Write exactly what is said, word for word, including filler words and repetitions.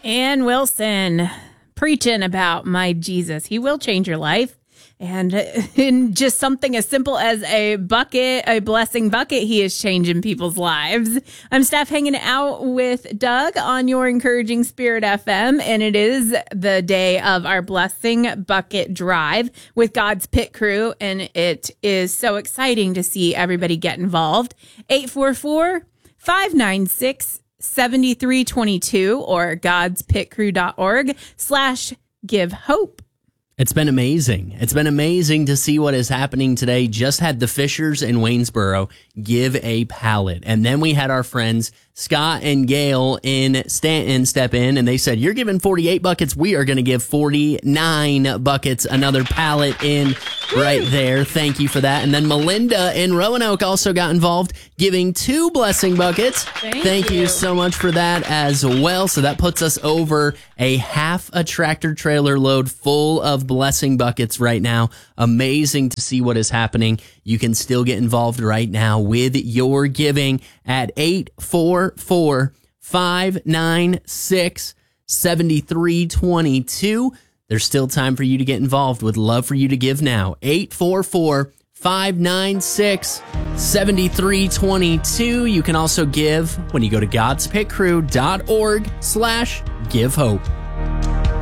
Ann Wilson preaching about my Jesus. He will change your life. And in just something as simple as a bucket, a blessing bucket, he is changing people's lives. I'm Steph hanging out with Doug on your Encouraging Spirit F M, and it is the day of our Blessing Bucket Drive with God's Pit Crew, and it is so exciting to see everybody get involved. eight four four, five nine six, seven three two two or godspitcrew.org slash give hope. It's been amazing. It's been amazing to see what is happening today. Just had the Fishers in Waynesboro give a pallet. And then we had our friends Scott and Gail in Stanton step in, and they said, you're giving forty-eight buckets. We are going to give forty-nine buckets, another pallet in right there. Thank you for that. And then Melinda in Roanoke also got involved, giving two blessing buckets. Thank, Thank you. you so much for that as well. So that puts us over a half a tractor trailer load full of blessing buckets right now. Amazing to see what is happening. You can still get involved right now with your giving at eight four four, five nine six, seven three two two. There's still time for you to get involved. Would love for you to give now. eight four four, five nine six, seven three two two. You can also give when you go to godspitcrew.org slash give hope.